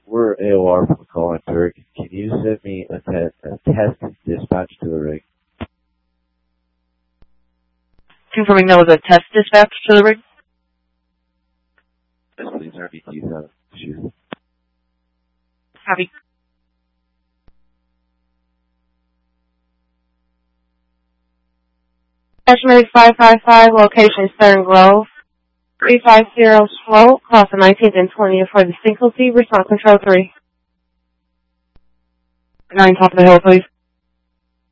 We're AOR from calling Turk. Can you send me a test dispatch to the rig? Confirming that was a test dispatch to the rig? Yes, please, RBT7. Shoot. Copy. Estimated 555, location Stern Grove. 350 slow, cross the 19th and 20th for the single T, response control 3. 9, top of the hill, please.